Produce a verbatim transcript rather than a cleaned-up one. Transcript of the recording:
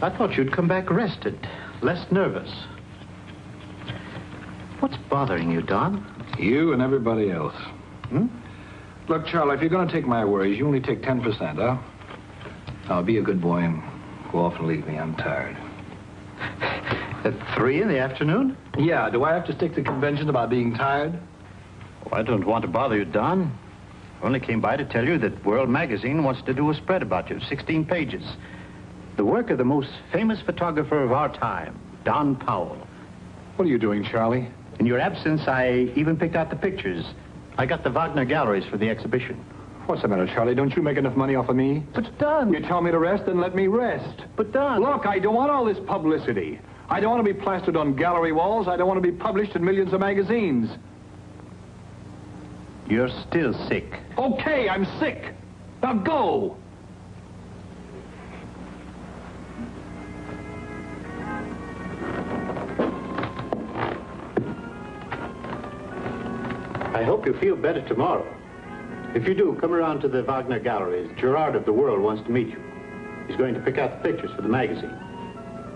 I thought you'd come back rested, less nervous. What's bothering you, Don? You and everybody else. Hmm? Look, Charlie, if you're going to take my worries, you only take ten percent, huh? Now, be a good boy and go off and leave me. I'm tired. At three in the afternoon? Yeah, do I have to stick to convention about being tired? Oh, I don't want to bother you, Don. I only came by to tell you that World Magazine wants to do a spread about you, sixteen pages. The work of the most famous photographer of our time, Don Powell. What are you doing, Charlie? In your absence, I even picked out the pictures. I got the Wagner galleries for the exhibition. What's the matter, Charlie? Don't you make enough money off of me? But, Don... You tell me to rest, then let me rest. But, Don... Look, I don't want all this publicity. I don't want to be plastered on gallery walls. I don't want to be published in millions of magazines. You're still sick. Okay, I'm sick. Now go. I hope you feel better tomorrow. If you do, come around to the Wagner galleries. Gerard of the World wants to meet you. He's going to pick out the pictures for the magazine.